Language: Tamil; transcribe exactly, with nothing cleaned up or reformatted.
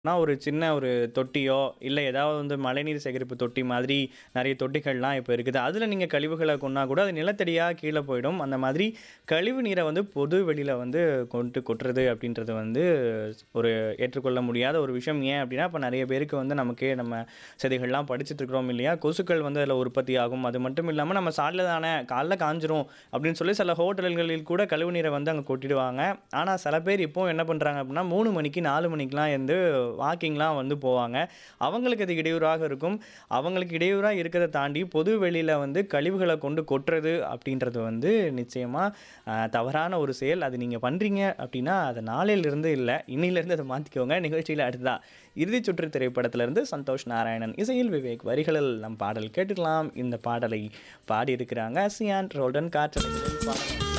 நான் ஒரு சின்ன ஒரு தொட்டியோ, இல்ல ஏதாவது வந்து மழைநீர் சேகரிப்பு தொட்டி மாதிரி நெறைய தொட்டிகள்லாம் இப்ப இருக்குது. அதுல நீங்க கழிவுகள கொட்னா கூட அது நிலத்தடியா கீழ போயிடும். அந்த மாதிரி கழிவு நீர வந்து பொது வெளியில வந்து கொண்டு கொட்டுறது அப்படின்றது வந்து ஒரு ஏற்றுக்கொள்ள முடியாத ஒரு விஷயம். ஏன் அப்படின்னா, இப்ப நெறைய பேருக்கு வந்து நமக்கே நம்ம செய்திகள்லாம் படிச்சுட்டு இருக்கிறோம் இல்லையா? கொசுக்கள் வந்து அதுல உற்பத்தி ஆகும். அது மட்டும் இல்லாம நம்ம சாலையில தானே காலைல காய்ஞ்சிரும் அப்படின்னு சொல்லி சில ஹோட்டல்களில் கூட கழிவு நீரை வந்து அங்க கொட்டிடுவாங்க. ஆனா சில பேர் இப்பவும் என்ன பண்றாங்க அப்படின்னா, மூணு மணிக்கு நாலு மணிக்கெல்லாம் எழுந்து வாக்கிங்லாம் வந்து போவாங்க. அவங்களுக்கு அது இடையூறாக இருக்கும். அவங்களுக்கு இடையூறா இருக்கிறத தாண்டி பொது வெளியில வந்து கழிவுகள கொண்டு கொட்டுறது அப்படின்றது வந்து நிச்சயமா அ தவறான ஒரு செயல். அது நீங்க பண்றீங்க அப்படின்னா, அத நாளையிலிருந்து இல்ல, இன்னையிலிருந்து அத மாத்திக்கோங்க. நிகழ்ச்சியில அடுத்ததா இறுதிச் சுற்று திரைப்படத்திலிருந்து சந்தோஷ் நாராயணன் இசையில் விவேக் வரிகளில் நம் பாடல் கேட்டுக்கலாம். இந்த பாடலை பாடியிருக்கிறாங்க சியான் ரோல்டன் காற்றலைகளில் பாடல்.